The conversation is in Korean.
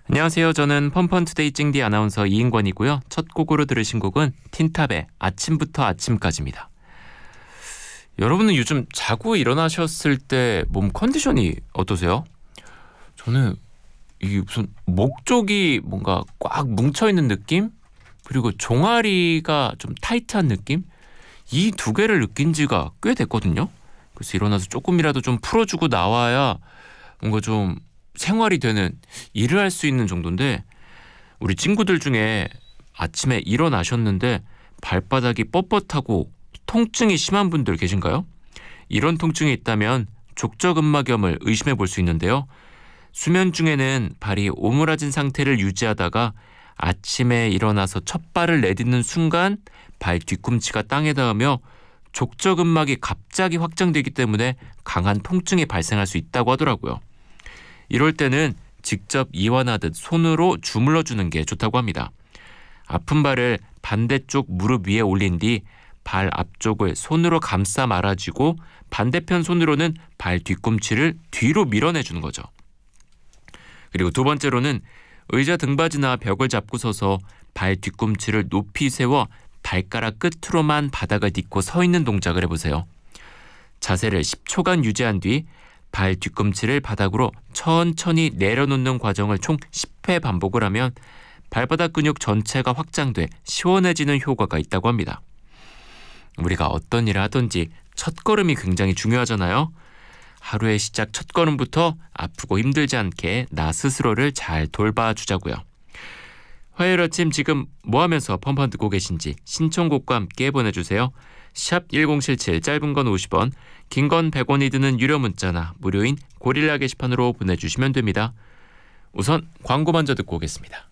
안녕하세요. 저는 펀펀투데이 찡디 아나운서 이인권이고요. 첫 곡으로 들으신 곡은 틴탑의 아침부터 아침까지입니다. 여러분은 요즘 자고 일어나셨을 때 몸 컨디션이 어떠세요? 저는 이게 무슨 목 쪽이 뭔가 꽉 뭉쳐있는 느낌? 그리고 종아리가 좀 타이트한 느낌? 이 두 개를 느낀 지가 꽤 됐거든요. 그래서 일어나서 조금이라도 좀 풀어주고 나와야 뭔가 좀 생활이 되는, 일을 할 수 있는 정도인데, 우리 친구들 중에 아침에 일어나셨는데 발바닥이 뻣뻣하고 통증이 심한 분들 계신가요? 이런 통증이 있다면 족저근막염을 의심해 볼 수 있는데요. 수면 중에는 발이 오므라진 상태를 유지하다가 아침에 일어나서 첫 발을 내딛는 순간 발 뒤꿈치가 땅에 닿으며 족저근막이 갑자기 확장되기 때문에 강한 통증이 발생할 수 있다고 하더라고요. 이럴 때는 직접 이완하듯 손으로 주물러주는 게 좋다고 합니다. 아픈 발을 반대쪽 무릎 위에 올린 뒤 발 앞쪽을 손으로 감싸 말아주고 반대편 손으로는 발 뒤꿈치를 뒤로 밀어내주는 거죠. 그리고 두 번째로는 의자 등받이나 벽을 잡고 서서 발 뒤꿈치를 높이 세워 발가락 끝으로만 바닥을 딛고 서 있는 동작을 해보세요. 자세를 10초간 유지한 뒤 발 뒤꿈치를 바닥으로 천천히 내려놓는 과정을 총 10회 반복을 하면 발바닥 근육 전체가 확장돼 시원해지는 효과가 있다고 합니다. 우리가 어떤 일을 하든지 첫걸음이 굉장히 중요하잖아요. 하루의 시작 첫걸음부터 아프고 힘들지 않게 나 스스로를 잘 돌봐주자고요. 화요일 아침 지금 뭐 하면서 펀펀 듣고 계신지 신청곡과 함께 보내주세요. 샵 1077, 짧은 건 50원, 긴 건 100원이 드는 유료 문자나 무료인 고릴라 게시판으로 보내주시면 됩니다. 우선 광고 먼저 듣고 오겠습니다.